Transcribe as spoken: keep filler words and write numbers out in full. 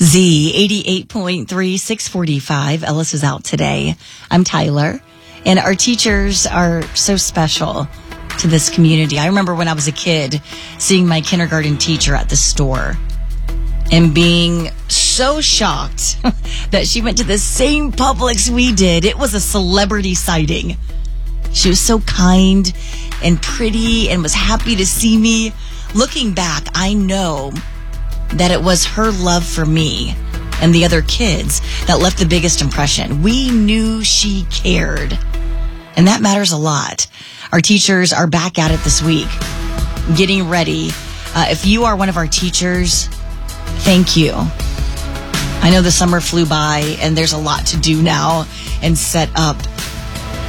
Z eighty-eight point three, six forty-five. Ellis is out today. I'm Tyler, and our teachers are so special to this community. I remember when I was a kid seeing my kindergarten teacher at the store and being so shocked that she went to the same Publix we did. It was a celebrity sighting. She was so kind and pretty and was happy to see me. Looking back, I know that it was her love for me and the other kids that left the biggest impression. We knew she cared, and that matters a lot. Our teachers are back at it this week, getting ready. Uh, if you are one of our teachers, thank you. I know the summer flew by, and there's a lot to do now and set up.